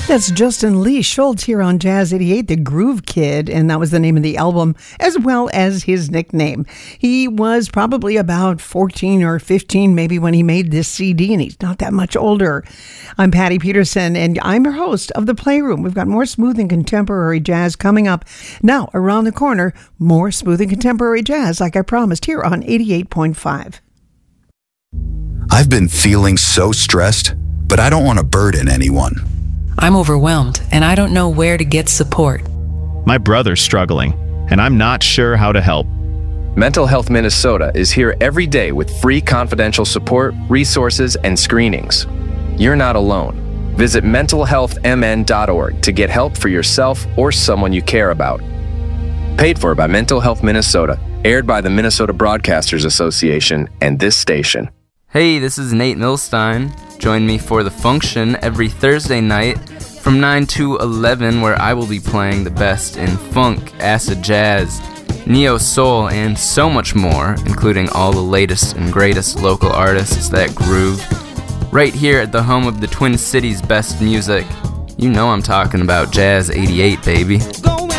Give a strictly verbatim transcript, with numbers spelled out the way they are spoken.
That's Justin Lee Schultz here on Jazz eighty-eight, the Groove Kid, and that was the name of the album as well as his nickname. He was probably about fourteen or fifteen maybe when he made this C D, and he's not that much older. I'm Patty Peterson, and I'm your host of The Playroom. We've got more smooth and contemporary jazz coming up. Now, around the corner, more smooth and contemporary jazz like I promised here on eighty-eight point five. I've been feeling so stressed, but I don't want to burden anyone. I'm overwhelmed, and I don't know where to get support. My brother's struggling, and I'm not sure how to help. Mental Health Minnesota is here every day with free confidential support, resources, and screenings. You're not alone. Visit mental health m n dot org to get help for yourself or someone you care about. Paid for by Mental Health Minnesota, aired by the Minnesota Broadcasters Association and this station. Hey, this is Nate Milstein. Join me for The Function every Thursday night from nine to eleven, where I will be playing the best in funk, acid jazz, neo soul, and so much more, including all the latest and greatest local artists that groove. Right here at the home of the Twin Cities' best music. You know I'm talking about Jazz eighty-eight, baby.